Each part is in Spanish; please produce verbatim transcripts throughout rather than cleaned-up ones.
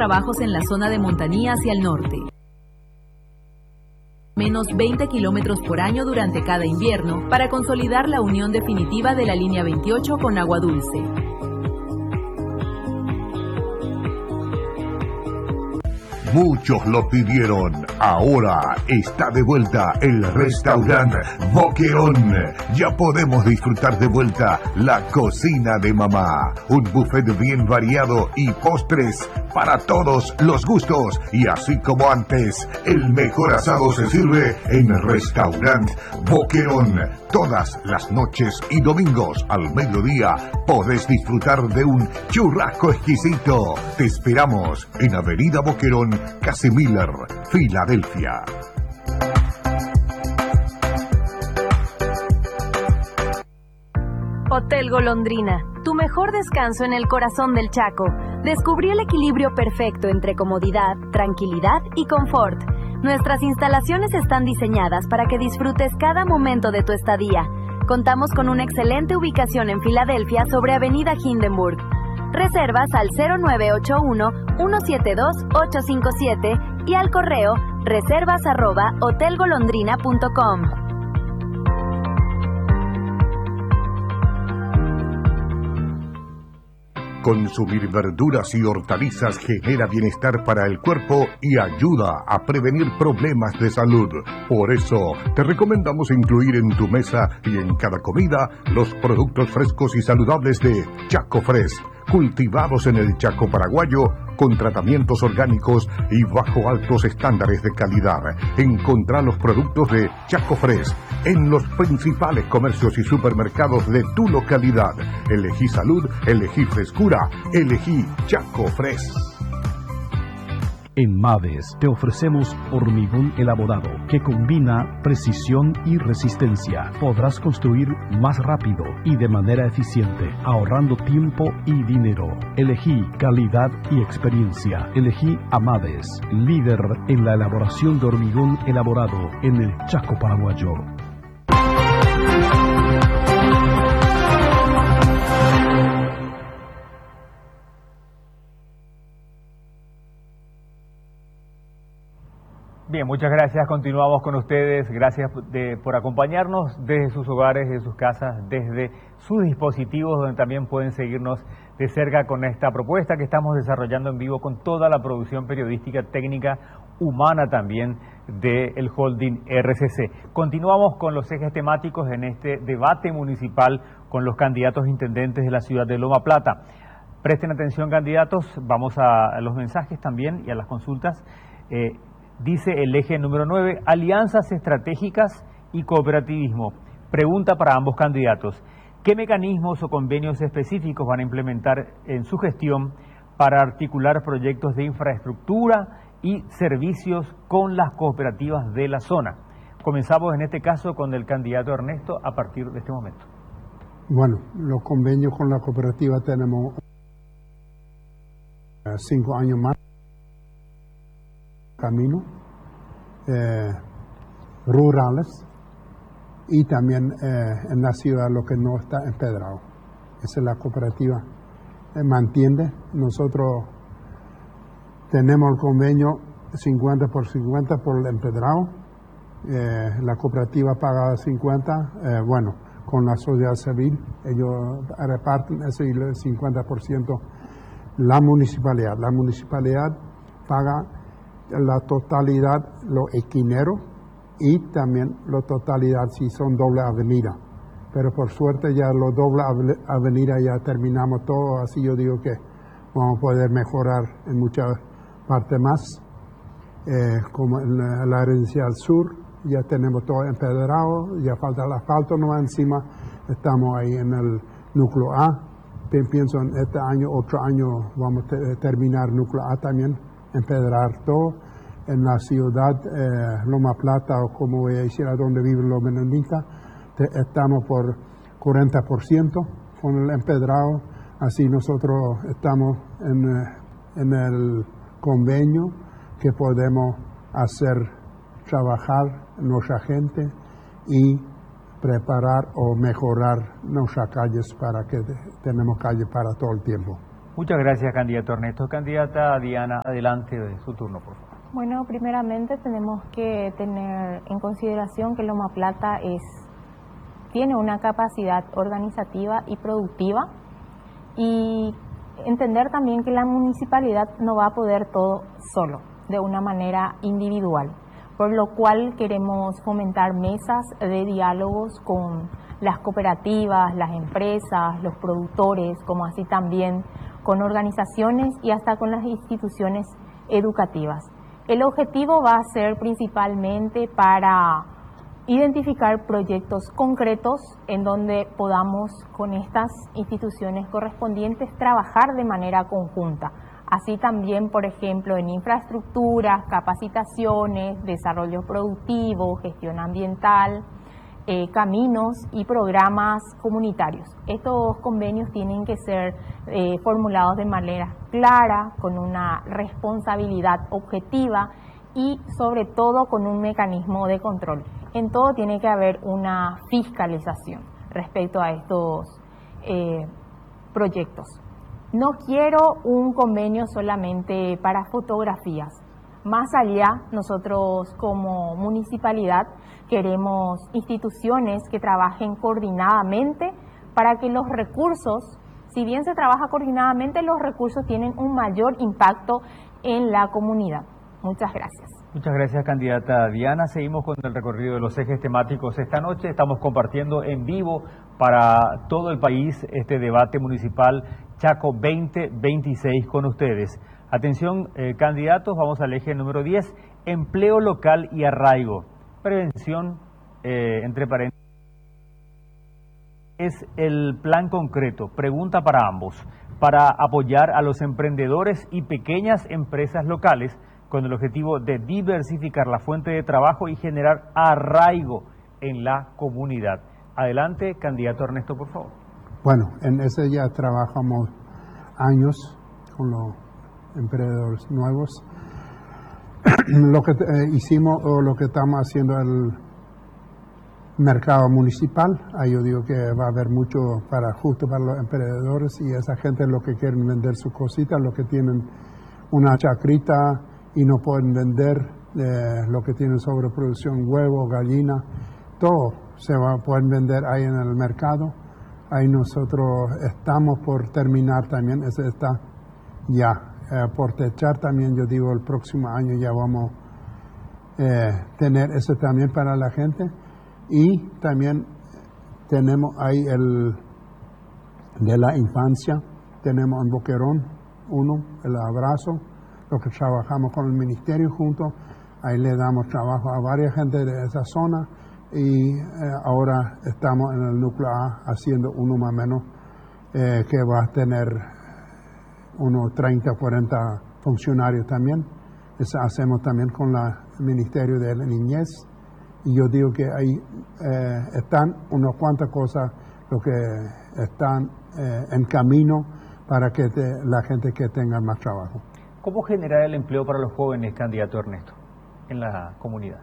trabajos en la zona de Montanía hacia el norte. Menos veinte kilómetros por año durante cada invierno para consolidar la unión definitiva de la línea veintiocho con Agua Dulce. Muchos lo pidieron. Ahora está de vuelta el restaurante Boquerón. Ya podemos disfrutar de vuelta la cocina de mamá. Un buffet bien variado y postres para todos los gustos. Y así como antes, el mejor asado se sirve en el restaurante Boquerón. Todas las noches y domingos al mediodía podés disfrutar de un churrasco exquisito. Te esperamos en Avenida Boquerón, Casi Miller, Filadelfia. Hotel Golondrina, tu mejor descanso en el corazón del Chaco. Descubrí el equilibrio perfecto entre comodidad, tranquilidad y confort. Nuestras instalaciones están diseñadas para que disfrutes cada momento de tu estadía. Contamos con una excelente ubicación en Filadelfia sobre Avenida Hindenburg. Reservas al cero nueve ocho uno, uno siete dos, ocho cinco siete y al correo reservas arroba hotel golondrina punto com. Consumir verduras y hortalizas genera bienestar para el cuerpo y ayuda a prevenir problemas de salud. Por eso, te recomendamos incluir en tu mesa y en cada comida los productos frescos y saludables de Chaco Fresh, cultivados en el Chaco paraguayo, con tratamientos orgánicos y bajo altos estándares de calidad. Encontrá los productos de Chaco Fresh en los principales comercios y supermercados de tu localidad. Elegí salud, elegí frescura, elegí Chaco Fresh. En Mades te ofrecemos hormigón elaborado que combina precisión y resistencia. Podrás construir más rápido y de manera eficiente, ahorrando tiempo y dinero. Elegí calidad y experiencia. Elegí a Mades, líder en la elaboración de hormigón elaborado en el Chaco paraguayo. Bien, muchas gracias. Continuamos con ustedes. Gracias de, por acompañarnos desde sus hogares, desde sus casas, desde sus dispositivos, donde también pueden seguirnos de cerca con esta propuesta que estamos desarrollando en vivo con toda la producción periodística, técnica, humana también del holding R C C. Continuamos con los ejes temáticos en este debate municipal con los candidatos intendentes de la ciudad de Loma Plata. Presten atención, candidatos. Vamos a los mensajes también y a las consultas. Eh, Dice el eje número nueve, alianzas estratégicas y cooperativismo. Pregunta para ambos candidatos. ¿Qué mecanismos o convenios específicos van a implementar en su gestión para articular proyectos de infraestructura y servicios con las cooperativas de la zona? Comenzamos en este caso con el candidato Ernesto a partir de este momento. Bueno, los convenios con la cooperativa tenemos cinco años más. Camino, eh, rurales y también eh, en la ciudad lo que no está empedrado. Esa es la cooperativa, eh, mantiene. Nosotros tenemos el convenio cincuenta por cincuenta por el empedrado, eh, la cooperativa paga cincuenta, eh, bueno, con la sociedad civil, ellos reparten ese cincuenta por ciento la municipalidad. La municipalidad paga la totalidad, los equineros y también la totalidad si son doble avenida. Pero por suerte ya los doble avenida ya terminamos todo, así yo digo que vamos a poder mejorar en muchas partes más. Eh, como en la, la herencia al sur, ya tenemos todo empedrado, ya falta el asfalto nomás encima, estamos ahí en el núcleo A. Pienso en este año, otro año vamos a terminar núcleo A también, empedrar todo. En la ciudad eh, Loma Plata, o como voy a decir, a donde viven los menonitas, estamos por cuarenta por ciento con el empedrado. Así nosotros estamos en, en el convenio que podemos hacer trabajar nuestra gente y preparar o mejorar nuestras calles para que tenemos calles para todo el tiempo. Muchas gracias, candidato Ernesto. Candidata Diana, adelante, de su turno, por favor. Bueno, primeramente tenemos que tener en consideración que Loma Plata es, tiene una capacidad organizativa y productiva, y entender también que la municipalidad no va a poder todo solo, de una manera individual, por lo cual queremos fomentar mesas de diálogos con las cooperativas, las empresas, los productores, como así también con organizaciones y hasta con las instituciones educativas. El objetivo va a ser principalmente para identificar proyectos concretos en donde podamos con estas instituciones correspondientes trabajar de manera conjunta. Así también, por ejemplo, en infraestructuras, capacitaciones, desarrollo productivo, gestión ambiental, eh, caminos y programas comunitarios. Estos convenios tienen que ser eh, formulados de manera clara, con una responsabilidad objetiva y sobre todo con un mecanismo de control. En todo tiene que haber una fiscalización respecto a estos eh, proyectos. No quiero un convenio solamente para fotografías. Más allá, nosotros como municipalidad queremos instituciones que trabajen coordinadamente para que los recursos, si bien se trabaja coordinadamente, los recursos tienen un mayor impacto en la comunidad. Muchas gracias. Muchas gracias, candidata Diana. Seguimos con el recorrido de los ejes temáticos. Esta noche estamos compartiendo en vivo para todo el país este debate municipal Chaco veinte veintiséis con ustedes. Atención, eh, candidatos, vamos al eje número diez, empleo local y arraigo. Prevención, eh, entre paréntesis, es el plan concreto, pregunta para ambos, para apoyar a los emprendedores y pequeñas empresas locales con el objetivo de diversificar la fuente de trabajo y generar arraigo en la comunidad. Adelante, candidato Ernesto, por favor. Bueno, en ese ya trabajamos años con los emprendedores nuevos. Lo que eh, hicimos o lo que estamos haciendo el mercado municipal, ahí yo digo que va a haber mucho para justo para los emprendedores y esa gente lo que quieren vender sus cositas, lo que tienen una chacrita y no pueden vender, eh, lo que tienen sobreproducción, huevo, gallina, todo se va a poder vender ahí en el mercado. Ahí nosotros estamos por terminar también, ese está ya eh, por techar también, yo digo el próximo año ya vamos a eh, tener eso también para la gente. Y también tenemos ahí el de la infancia, tenemos en Boquerón uno, el abrazo, lo que trabajamos con el ministerio juntos, ahí le damos trabajo a varias gente de esa zona y eh, ahora estamos en el núcleo A haciendo uno más o menos eh, que va a tener unos treinta, cuarenta funcionarios también. Eso hacemos también con la, el Ministerio de la Niñez. Y yo digo que ahí eh, están unas cuantas cosas lo que están eh, en camino para que te, la gente que tenga más trabajo. ¿Cómo generar el empleo para los jóvenes, candidato Ernesto, en la comunidad?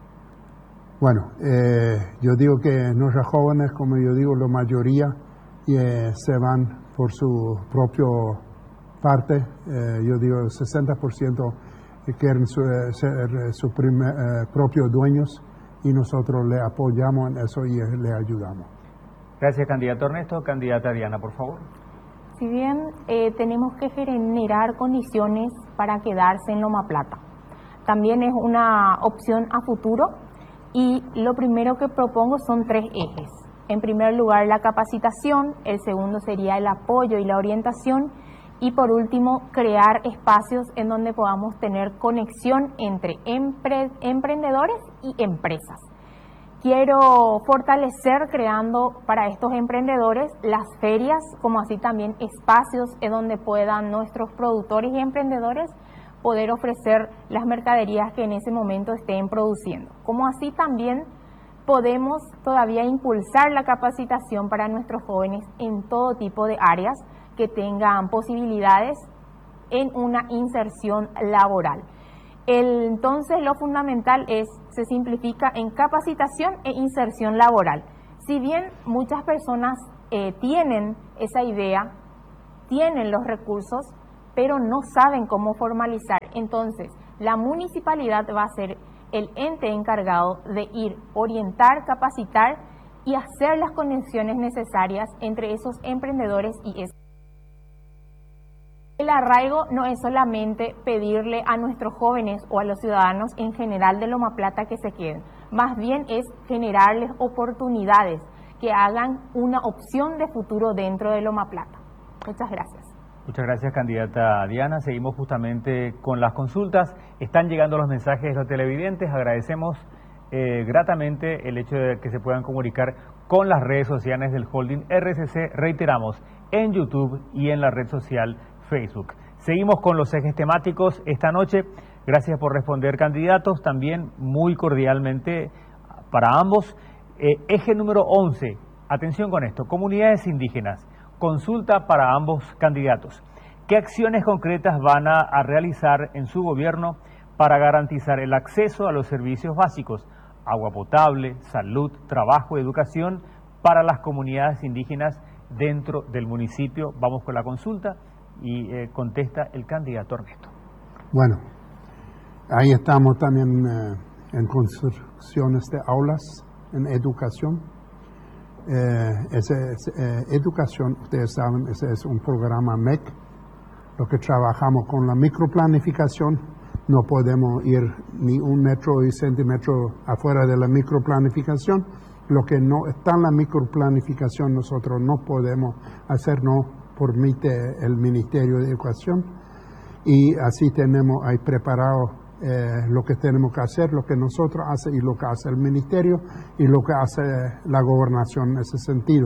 Bueno, eh, yo digo que nuestros jóvenes, como yo digo, la mayoría eh, se van por su propia parte. Eh, yo digo el sesenta por ciento quieren su, ser sus eh, propios dueños. Y nosotros le apoyamos en eso y le ayudamos. Gracias, candidato Ernesto. Candidata Diana, por favor. Si bien eh, tenemos que generar condiciones para quedarse en Loma Plata, también es una opción a futuro y lo primero que propongo son tres ejes. En primer lugar, la capacitación, el segundo sería el apoyo y la orientación y por último, crear espacios en donde podamos tener conexión entre empre emprendedores y empresas. Quiero fortalecer creando para estos emprendedores las ferias, como así también espacios en donde puedan nuestros productores y emprendedores poder ofrecer las mercaderías que en ese momento estén produciendo. Como así también podemos todavía impulsar la capacitación para nuestros jóvenes en todo tipo de áreas que tengan posibilidades en una inserción laboral. El, entonces lo fundamental es, se simplifica en capacitación e inserción laboral. Si bien muchas personas eh, tienen esa idea tienen los recursos, pero no saben cómo formalizar. Entonces, la municipalidad va a ser el ente encargado de ir, orientar, capacitar y hacer las conexiones necesarias entre esos emprendedores y esos. El arraigo no es solamente pedirle a nuestros jóvenes o a los ciudadanos en general de Loma Plata que se queden, más bien es generarles oportunidades que hagan una opción de futuro dentro de Loma Plata. Muchas gracias. Muchas gracias, candidata Diana. Seguimos justamente con las consultas. Están llegando los mensajes de los televidentes. Agradecemos eh, gratamente el hecho de que se puedan comunicar con las redes sociales del Holding R C C. Reiteramos, en YouTube y en la red social Facebook. Seguimos con los ejes temáticos esta noche. Gracias por responder, candidatos. También muy cordialmente para ambos. Eh, eje número once. Atención con esto. Comunidades indígenas. Consulta para ambos candidatos. ¿Qué acciones concretas van a, a realizar en su gobierno para garantizar el acceso a los servicios básicos, agua potable, salud, trabajo, educación para las comunidades indígenas dentro del municipio? Vamos con la consulta y eh, contesta el candidato Ernesto. Bueno, ahí estamos también eh, en construcciones de aulas, en educación. Eh, ese, eh, educación, ustedes saben, ese es un programa M E C, lo que trabajamos con la microplanificación. No podemos ir ni un metro y centímetro afuera de la microplanificación. Lo que no está en la microplanificación nosotros no podemos hacer, no permite el Ministerio de Educación. Y así tenemos ahí preparado Eh, lo que tenemos que hacer, lo que nosotros hacemos y lo que hace el Ministerio y lo que hace la Gobernación en ese sentido.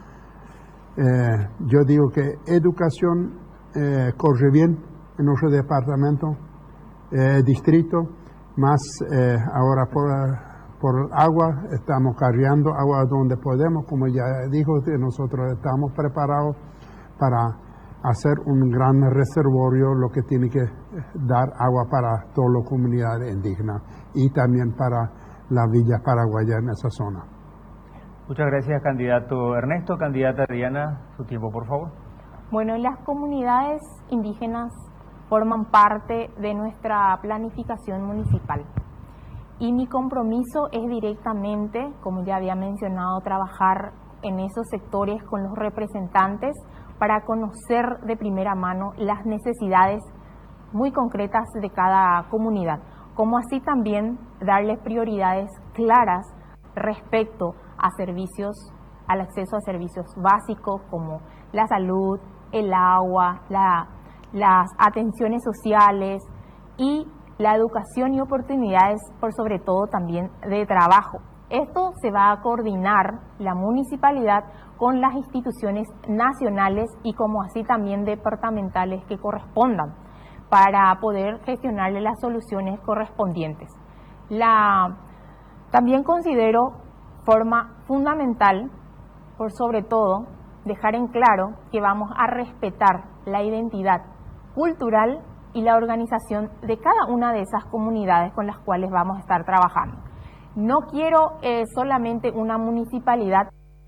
Eh, yo digo que educación eh, corre bien en nuestro departamento, eh, distrito, más eh, ahora por, por agua, estamos cargando agua donde podemos, como ya dijo, nosotros estamos preparados para hacer un gran reservorio, lo que tiene que dar agua para toda la comunidad indígena y también para la Villa Paraguaya en esa zona. Muchas gracias, candidato Ernesto. Candidata Diana, su tiempo, por favor. Bueno, las comunidades indígenas forman parte de nuestra planificación municipal y mi compromiso es directamente, como ya había mencionado, trabajar en esos sectores con los representantes para conocer de primera mano las necesidades muy concretas de cada comunidad, como así también darles prioridades claras respecto a servicios, al acceso a servicios básicos como la salud, el agua, la, las atenciones sociales y la educación y oportunidades, por sobre todo también de trabajo. Esto se va a coordinar la municipalidad con las instituciones nacionales y como así también departamentales que correspondan para poder gestionarle las soluciones correspondientes. La, también considero forma fundamental, por sobre todo, dejar en claro que vamos a respetar la identidad cultural y la organización de cada una de esas comunidades con las cuales vamos a estar trabajando. No quiero eh, solamente una municipalidad,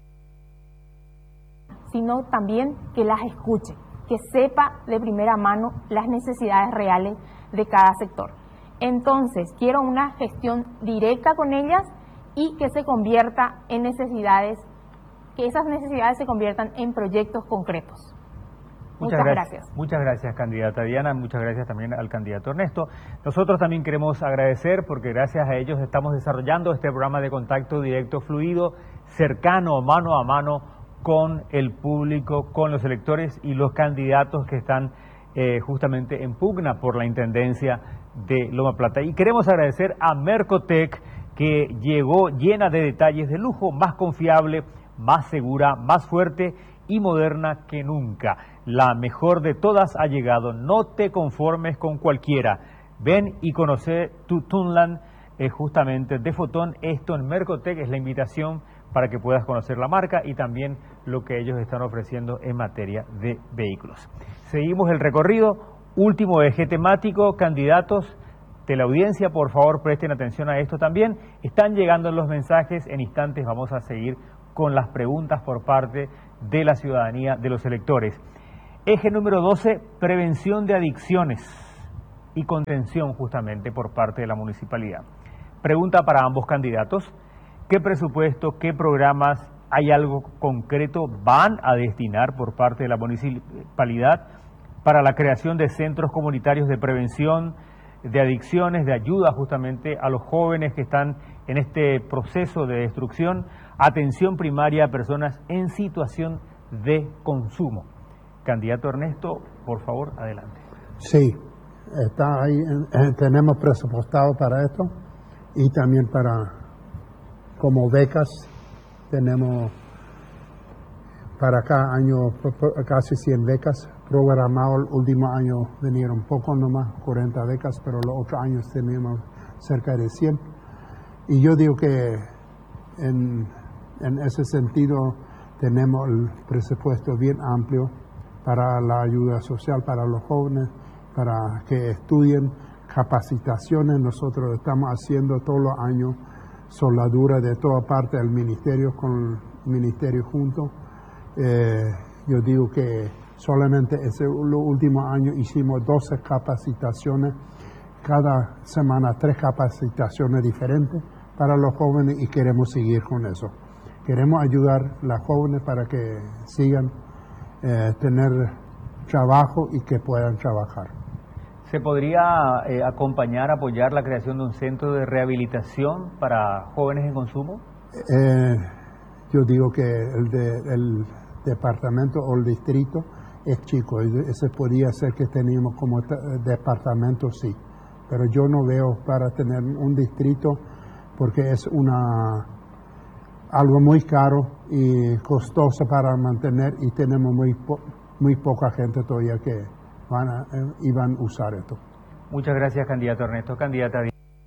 sino también que las escuche, que sepa de primera mano las necesidades reales de cada sector. Entonces, quiero una gestión directa con ellas y que se convierta en necesidades, que esas necesidades se conviertan en proyectos concretos. Muchas, muchas gracias. gracias. Muchas gracias, candidata Diana. Muchas gracias también al candidato Ernesto. Nosotros también queremos agradecer porque gracias a ellos estamos desarrollando este programa de contacto directo, fluido, cercano, mano a mano con el público, con los electores y los candidatos que están eh, justamente en pugna por la intendencia de Loma Plata. Y queremos agradecer a Mercotec, que llegó llena de detalles de lujo, más confiable, más segura, más fuerte y moderna que nunca. La mejor de todas ha llegado. No te conformes con cualquiera. Ven y conoce tu Tunland eh, justamente de Fotón. Esto en Mercotec es la invitación para que puedas conocer la marca y también lo que ellos están ofreciendo en materia de vehículos. Seguimos el recorrido. Último eje temático, candidatos de la audiencia, por favor presten atención a esto también. Están llegando los mensajes, en instantes vamos a seguir con las preguntas por parte de la ciudadanía, de los electores. Eje número doce, prevención de adicciones y contención justamente por parte de la municipalidad. Pregunta para ambos candidatos, ¿qué presupuesto, qué programas, hay algo concreto van a destinar por parte de la municipalidad para la creación de centros comunitarios de prevención de adicciones, de ayuda justamente a los jóvenes que están en este proceso de destrucción, atención primaria a personas en situación de consumo? Candidato Ernesto, por favor, adelante. Sí, está ahí, eh, tenemos presupuestado para esto y también para, como becas, tenemos para cada año casi cien becas. Programado el último año vinieron poco nomás, cuarenta becas, pero los otros años tenemos cerca de cien. Y yo digo que en, en ese sentido tenemos el presupuesto bien amplio para la ayuda social para los jóvenes, para que estudien capacitaciones. Nosotros estamos haciendo todos los años soldadura de toda parte del ministerio con el ministerio junto. Eh, yo digo que solamente ese último año hicimos doce capacitaciones, cada semana tres capacitaciones diferentes para los jóvenes y queremos seguir con eso. Queremos ayudar a las jóvenes para que sigan eh, tener trabajo y que puedan trabajar. ¿Se podría eh, acompañar, apoyar la creación de un centro de rehabilitación para jóvenes en consumo? Eh, yo digo que el, de, el departamento o el distrito es chico, ese podría ser que tenemos como departamento, sí, pero yo no veo para tener un distrito porque es una algo muy caro y costoso para mantener y tenemos muy po muy poca gente todavía que van a, eh, iban a usar esto. Muchas gracias, candidato Ernesto. Candidata.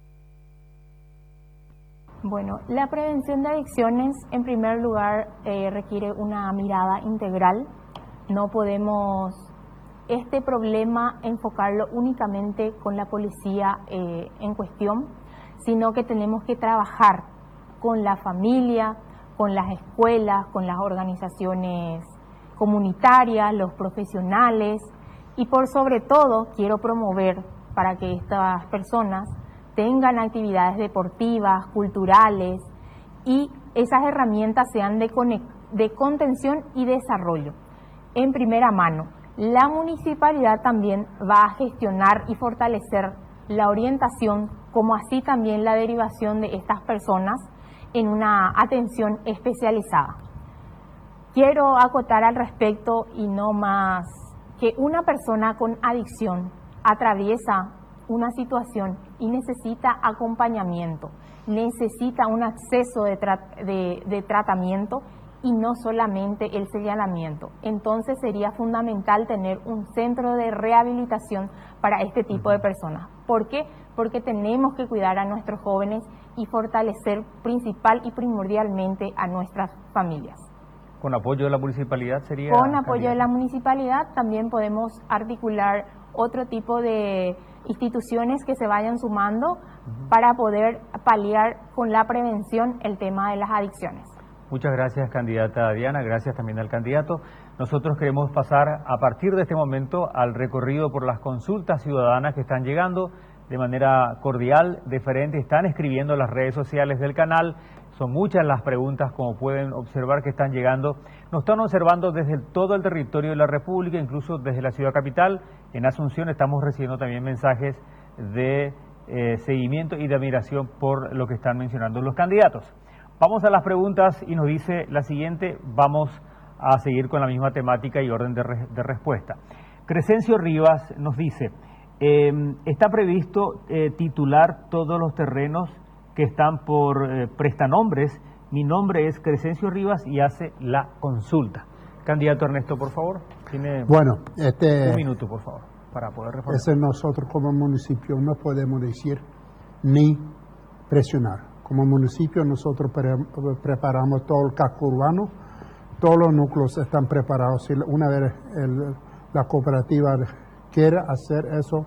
Bueno, la prevención de adicciones en primer lugar eh, requiere una mirada integral. No podemos este problema enfocarlo únicamente con la policía eh, en cuestión, sino que tenemos que trabajar con la familia, con las escuelas, con las organizaciones comunitarias, los profesionales y por sobre todo quiero promover para que estas personas tengan actividades deportivas, culturales y esas herramientas sean de, de contención y desarrollo. En primera mano, la municipalidad también va a gestionar y fortalecer la orientación, como así también la derivación de estas personas en una atención especializada. Quiero acotar al respecto y no más que una persona con adicción atraviesa una situación y necesita acompañamiento, necesita un acceso de, tra de, de tratamiento y no solamente el señalamiento. Entonces sería fundamental tener un centro de rehabilitación para este tipo de personas. ¿Por qué? Porque tenemos que cuidar a nuestros jóvenes y fortalecer principal y primordialmente a nuestras familias. ¿Con apoyo de la municipalidad sería? Con apoyo de la municipalidad también podemos articular otro tipo de instituciones que se vayan sumando uh-huh. para poder paliar con la prevención el tema de las adicciones. Muchas gracias, candidata Diana, gracias también al candidato. Nosotros queremos pasar a partir de este momento al recorrido por las consultas ciudadanas que están llegando de manera cordial, diferente, están escribiendo en las redes sociales del canal. Son muchas las preguntas, como pueden observar, que están llegando. Nos están observando desde todo el territorio de la República, incluso desde la ciudad capital. En Asunción estamos recibiendo también mensajes de eh, seguimiento y de admiración por lo que están mencionando los candidatos. Vamos a las preguntas y nos dice la siguiente, vamos a seguir con la misma temática y orden de, re, de respuesta. Crescencio Rivas nos dice, eh, ¿está previsto eh, titular todos los terrenos que están por eh, prestanombres? Mi nombre es Crescencio Rivas y hace la consulta. Candidato Ernesto, por favor. Tiene bueno, este, un minuto, por favor, para poder responder. Ese nosotros como municipio no podemos decir ni presionar. Como municipio nosotros pre preparamos todo el casco urbano, todos los núcleos están preparados. Si una vez el, la cooperativa quiere hacer eso,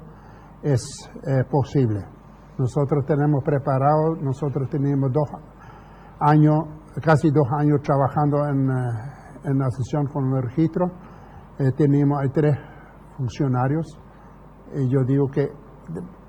es eh, posible. Nosotros tenemos preparado, nosotros tenemos dos años, casi dos años trabajando en, en la sesión con el registro. Eh, tenemos, hay tres funcionarios. Eh, yo digo que